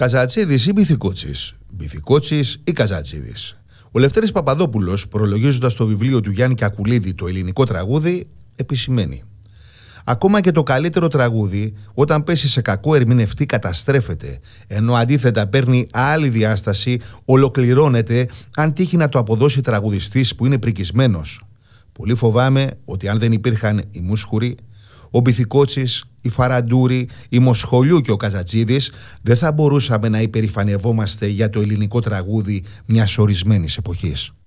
Καζατσίδης ή Μπιθικότσης, Μπιθικότσης ή Καζατσίδης. Ο Λευτέρης Παπαδόπουλος, προλογίζοντας το βιβλίο του Γιάννη Κακουλίδη «Το ελληνικό τραγούδι», επισημαίνει: ακόμα και το καλύτερο τραγούδι, όταν πέσει σε κακό ερμηνευτή, καταστρέφεται, ενώ αντίθετα παίρνει άλλη διάσταση, ολοκληρώνεται, αν τύχει να το αποδώσει τραγουδιστής που είναι πρικισμένος. Πολύ φοβάμαι ότι αν δεν υπήρχαν οι Μούσχουροι, ο Μπιθικότσης, η Φαραντούρη, η Μοσχολιού και ο Καζατσίδης, δεν θα μπορούσαμε να υπερηφανευόμαστε για το ελληνικό τραγούδι μιας ορισμένης εποχής.